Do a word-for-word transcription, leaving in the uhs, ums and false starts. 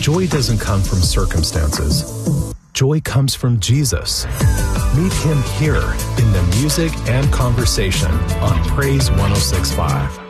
Joy doesn't come from circumstances. Joy comes from Jesus. Meet him here in the music and conversation on Praise one oh six point five.